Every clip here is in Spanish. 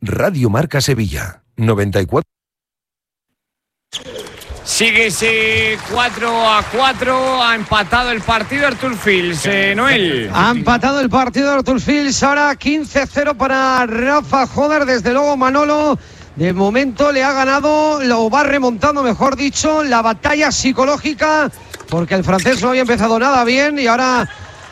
Radio Marca Sevilla, 94. Sigue ese 4-4, ha empatado el partido Artur Fils, Noel. Ha empatado el partido Artur Fils, ahora 15-0 para Rafa Jódar, desde luego Manolo. De momento le ha ganado, lo va remontando, mejor dicho, la batalla psicológica, porque el francés no había empezado nada bien y ahora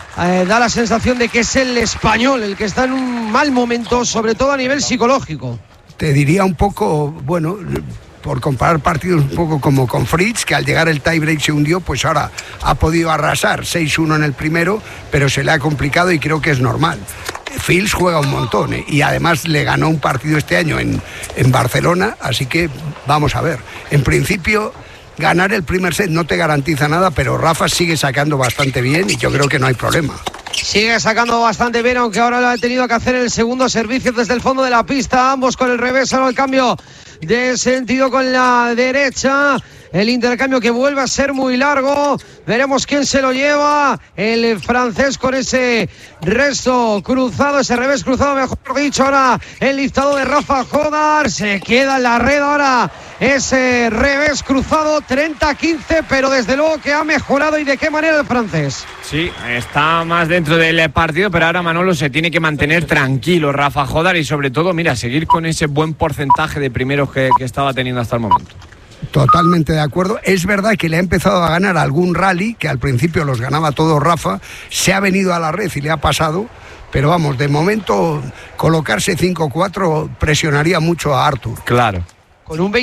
da la sensación de que es el español el que está en un mal momento, sobre todo a nivel psicológico. Te diría un poco, bueno, por comparar partidos un poco como con Fritz, que al llegar el tiebreak se hundió, pues ahora ha podido arrasar 6-1 en el primero, pero se le ha complicado y creo que es normal. Fils juega un montón y además le ganó un partido este año en Barcelona, así que vamos a ver. En principio, ganar el primer set no te garantiza nada, pero Rafa sigue sacando bastante bien y yo creo que no hay problema. Sigue sacando bastante bien, aunque ahora lo ha tenido que hacer el segundo servicio desde el fondo de la pista, ambos con el revés, ahora el cambio de sentido con la derecha. El intercambio que vuelve a ser muy largo. Veremos quién se lo lleva. El francés con ese resto cruzado, ese revés cruzado, mejor dicho. Ahora el listado de Rafa Jódar. Se queda en la red ahora ese revés cruzado. 30-15, pero desde luego que ha mejorado. ¿Y de qué manera el francés? Sí, está más dentro del partido, pero ahora Manolo se tiene que mantener tranquilo, Rafa Jódar, y sobre todo, mira, seguir con ese buen porcentaje de primeros que estaba teniendo hasta el momento. Totalmente de acuerdo. Es verdad que le ha empezado a ganar algún rally, que al principio los ganaba todos Rafa, se ha venido a la red y le ha pasado, pero vamos, de momento colocarse 5-4 presionaría mucho a Artur. Claro. Con un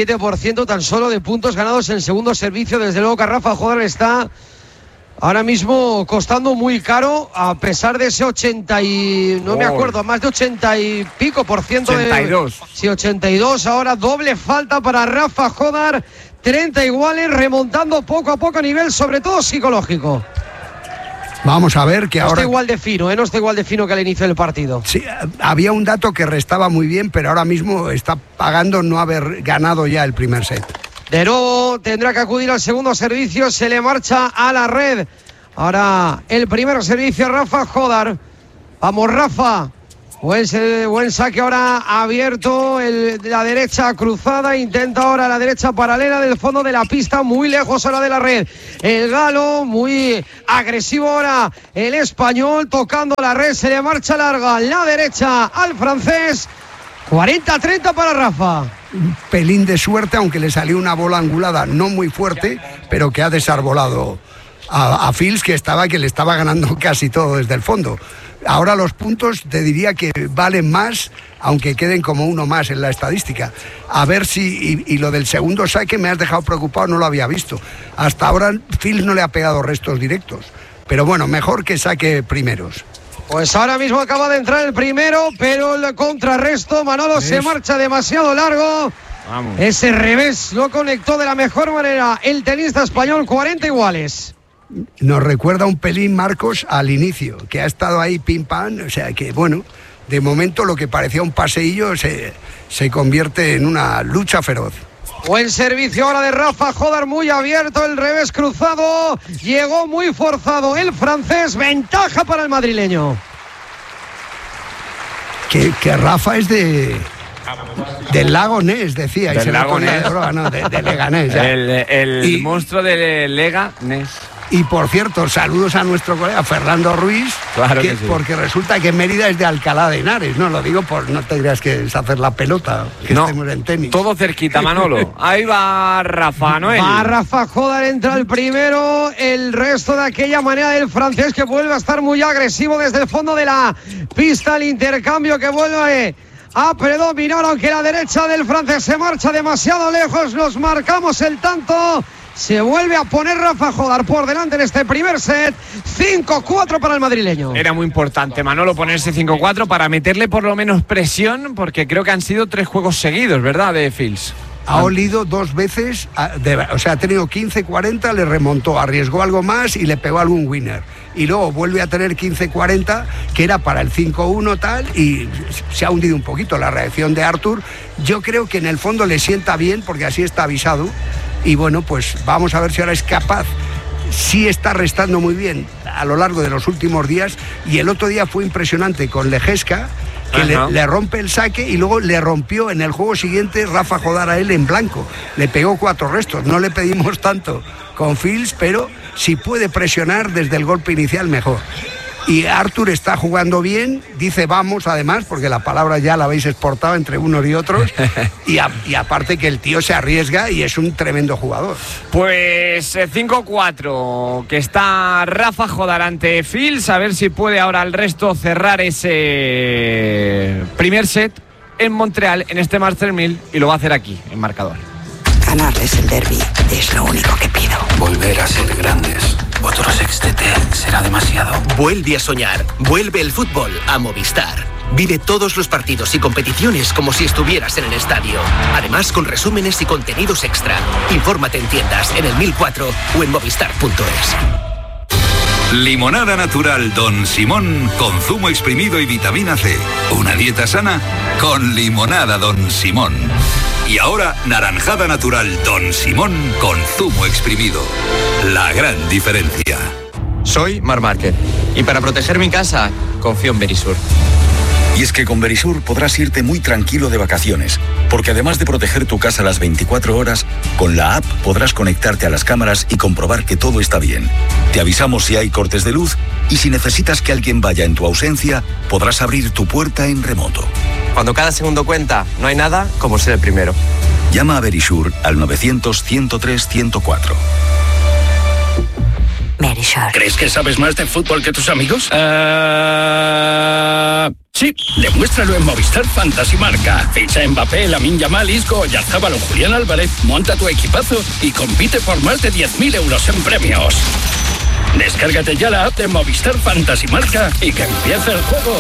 27% tan solo de puntos ganados en segundo servicio, desde luego que a Rafa Jódar está ahora mismo costando muy caro, a pesar de ese 80 y... no me acuerdo, más de 80 y pico por ciento 82. Sí, 82, ahora doble falta para Rafa Jódar, 30 iguales, remontando poco a poco a nivel, sobre todo psicológico. Vamos a ver que no ahora... está igual de fino, no está igual de fino que al inicio del partido. Sí, había un dato que restaba muy bien, pero ahora mismo está pagando no haber ganado ya el primer set. De nuevo tendrá que acudir al segundo servicio, se le marcha a la red. Ahora el primer servicio, Rafa Jódar. Vamos, Rafa. Buen saque ahora abierto, la derecha cruzada, intenta ahora la derecha paralela del fondo de la pista, muy lejos ahora de la red. El galo, muy agresivo ahora el español, tocando la red, se le marcha larga la derecha al francés. 40-30 para Rafa. Un pelín de suerte, aunque le salió una bola angulada no muy fuerte, pero que ha desarbolado a Fils, que le estaba ganando casi todo desde el fondo. Ahora los puntos te diría que valen más, aunque queden como uno más en la estadística. A ver si, y lo del segundo saque me has dejado preocupado, no lo había visto. Hasta ahora Fils no le ha pegado restos directos, pero bueno, mejor que saque primeros. Pues ahora mismo acaba de entrar el primero, pero el contrarresto, Manolo, se marcha demasiado largo. Vamos. Ese revés lo conectó de la mejor manera el tenista español, 40 iguales. Nos recuerda un pelín, Marcos, al inicio, que ha estado ahí pim pam, o sea que bueno, de momento lo que parecía un paseillo se convierte en una lucha feroz. Buen servicio ahora de Rafa Jódar, muy abierto, el revés cruzado, llegó muy forzado el francés, ventaja para el madrileño. Que Rafa es del lago Ness, decía. Del lago Ness. De Leganés. El monstruo de Leganés. Y por cierto, saludos a nuestro colega Fernando Ruiz, claro que sí. Porque resulta que Mérida es de Alcalá de Henares, no lo digo por no te creas que es hacer la pelota, que no, estemos en tenis. Todo cerquita, Manolo. Ahí va Rafa, Noel. Va Rafa Jódar, entra el primero, el resto de aquella manera del francés que vuelve a estar muy agresivo desde el fondo de la pista, el intercambio que vuelve a predominar, aunque la derecha del francés se marcha demasiado lejos, nos marcamos el tanto. Se vuelve a poner Rafa Jódar por delante en este primer set. 5-4 para el madrileño. Era muy importante, Manolo, ponerse 5-4 para meterle por lo menos presión, porque creo que han sido 3 juegos seguidos, ¿verdad?, de Fils. Ha olido 2 veces, o sea, ha tenido 15-40, le remontó, arriesgó algo más y le pegó algún winner. Y luego vuelve a tener 15-40, que era para el 5-1 tal, y se ha hundido un poquito la reacción de Artur. Yo creo que en el fondo le sienta bien, porque así está avisado. Y bueno, pues vamos a ver si ahora es capaz. Sí está restando muy bien a lo largo de los últimos días. Y el otro día fue impresionante con Lejeska, que le rompe el saque y luego le rompió en el juego siguiente Rafa Jodar a él en blanco. Le pegó 4 restos. No le pedimos tanto con Fils, pero si puede presionar desde el golpe inicial, mejor. Y Artur está jugando bien, dice vamos además, porque la palabra ya la habéis exportado entre unos y otros, y aparte que el tío se arriesga y es un tremendo jugador. Pues 5-4, que está Rafa Jodar ante Fils, a ver si puede ahora el resto cerrar ese primer set en Montreal, en este Master 1000, y lo va a hacer aquí, en marcador. Ganarles el derbi es lo único que pido. Volver a ser grandes. Otro sextete será demasiado. Vuelve a soñar. Vuelve el fútbol a Movistar. Vive todos los partidos y competiciones como si estuvieras en el estadio. Además, con resúmenes y contenidos extra. Infórmate en tiendas, en el 1004 o en movistar.es. Limonada natural Don Simón con zumo exprimido y vitamina C. Una dieta sana con limonada Don Simón. Y ahora, naranjada natural Don Simón con zumo exprimido. La gran diferencia. Soy Marc Márquez y para proteger mi casa, confío en Verisur. Y es que con Verisur podrás irte muy tranquilo de vacaciones, porque además de proteger tu casa las 24 horas, con la app podrás conectarte a las cámaras y comprobar que todo está bien. Te avisamos si hay cortes de luz y si necesitas que alguien vaya en tu ausencia, podrás abrir tu puerta en remoto. Cuando cada segundo cuenta, no hay nada como ser el primero. Llama a Verisur al 900-103-104. Verisur. ¿Crees que sabes más de fútbol que tus amigos? Sí, demuéstralo en Movistar Fantasy Marca. Ficha a Mbappé, Lamine Yamal, Isco, Oyarzabal o Julián Álvarez, monta tu equipazo y compite por más de 10.000 euros en premios. Descárgate ya la app de Movistar Fantasy Marca y que empiece el juego.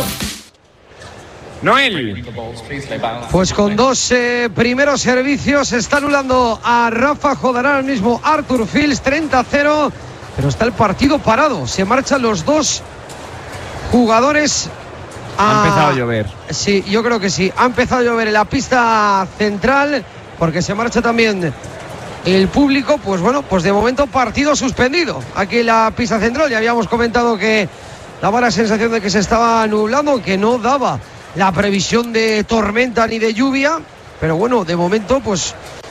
Noel. Pues con 2 primeros servicios se está anulando a Rafa Jodar ahora mismo Artur Fils, 30-0, pero está el partido parado. Se marchan los 2 jugadores. Ha empezado a llover. Sí, yo creo que sí. Ha empezado a llover en la pista central porque se marcha también el público. Pues bueno, pues de momento partido suspendido aquí en la pista central. Ya habíamos comentado que daba la sensación de que se estaba nublando, que no daba la previsión de tormenta ni de lluvia, pero bueno, de momento pues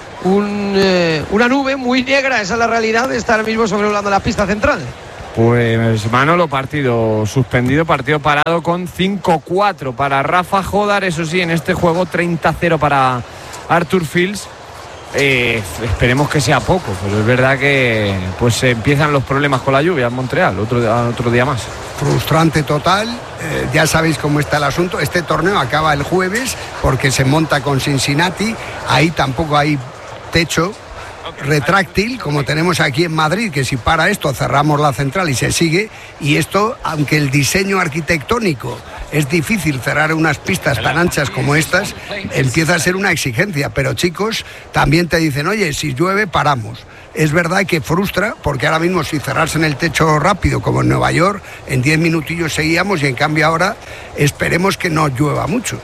una nube muy negra, esa es la realidad, está ahora mismo sobrevolando la pista central. Pues Manolo, partido suspendido, partido parado con 5-4 para Rafa Jodar, eso sí, en este juego 30-0 para Artur Fils. Esperemos que sea poco, pero es verdad que pues empiezan los problemas con la lluvia en Montreal, otro día más. Frustrante total, ya sabéis cómo está el asunto. Este torneo acaba el jueves porque se monta con Cincinnati, ahí tampoco hay techo retráctil como tenemos aquí en Madrid, que si para esto cerramos la central y se sigue, y esto, aunque el diseño arquitectónico es difícil, cerrar unas pistas tan anchas como estas empieza a ser una exigencia, pero chicos también te dicen, oye, si llueve paramos. Es verdad que frustra, porque ahora mismo si cerrarse en el techo rápido como en Nueva York, en 10 minutillos seguíamos, y en cambio ahora esperemos que no llueva mucho.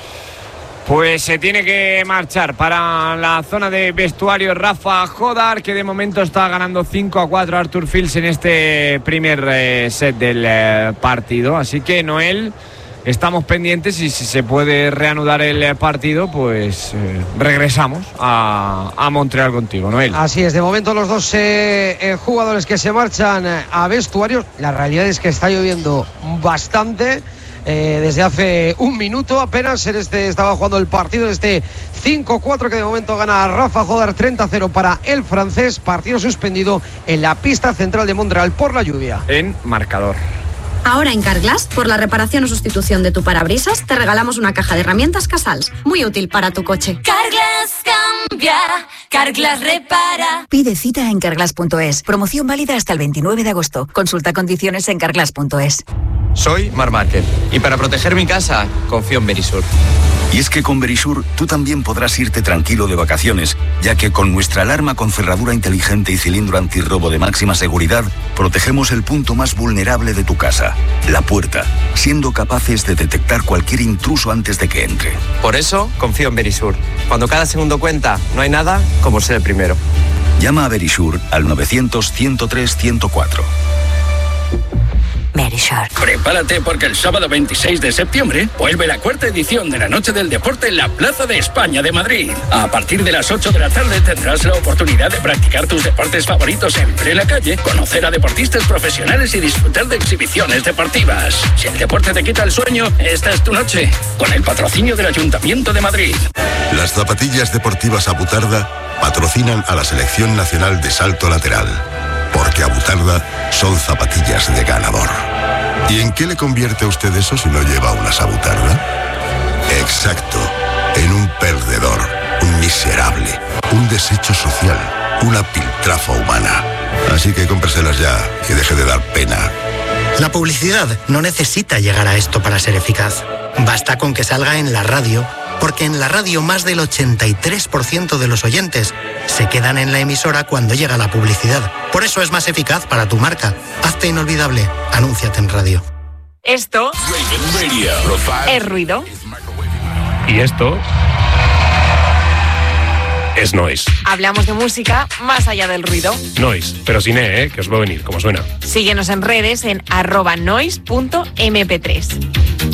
Pues se tiene que marchar para la zona de vestuario Rafa Jodar, que de momento está ganando 5-4 Artur Fils en este primer set del partido. Así que, Noel, estamos pendientes y si se puede reanudar el partido, pues regresamos a Montreal contigo, Noel. Así es, de momento los 2 jugadores que se marchan a vestuarios. La realidad es que está lloviendo bastante. Desde hace un minuto apenas estaba jugando el partido, este 5-4 que de momento gana Rafa Jodar, 30-0 para el francés, partido suspendido en la pista central de Montreal por la lluvia. En marcador. Ahora en Carglass, por la reparación o sustitución de tu parabrisas, te regalamos una caja de herramientas Casals, muy útil para tu coche. Carglass cambia, Carglass repara. Pide cita en carglass.es. Promoción válida hasta el 29 de agosto. Consulta condiciones en carglass.es. Soy Marc Márquez y para proteger mi casa, confío en Verisur. Y es que con Verisur tú también podrás irte tranquilo de vacaciones, ya que con nuestra alarma con cerradura inteligente y cilindro antirrobo de máxima seguridad, protegemos el punto más vulnerable de tu casa, la puerta, siendo capaces de detectar cualquier intruso antes de que entre. Por eso confío en Verisur. Cuando cada segundo cuenta, no hay nada como ser el primero. Llama a Verisur al 900-103-104. Verisure. Prepárate porque el sábado 26 de septiembre vuelve la cuarta edición de la Noche del Deporte en la Plaza de España de Madrid. A partir de las 8 de la tarde tendrás la oportunidad de practicar tus deportes favoritos en plena calle, conocer a deportistas profesionales y disfrutar de exhibiciones deportivas. Si el deporte te quita el sueño, esta es tu noche, con el patrocinio del Ayuntamiento de Madrid. Las zapatillas deportivas Abutarda patrocinan a la Selección Nacional de Salto Lateral, porque Abutarda son zapatillas de ganador. ¿Y en qué le convierte a usted eso si no lleva unas Abutarda? Exacto, en un perdedor, un miserable, un desecho social, una piltrafa humana. Así que cómpreselas ya y deje de dar pena. La publicidad no necesita llegar a esto para ser eficaz. Basta con que salga en la radio, porque en la radio más del 83% de los oyentes se quedan en la emisora cuando llega la publicidad. Por eso es más eficaz para tu marca. Hazte inolvidable. Anúnciate en radio. Esto es ruido. Y esto es noise. Hablamos de música más allá del ruido. Noise, pero sin que os va a venir, como suena. Síguenos en redes en @noise.mp3.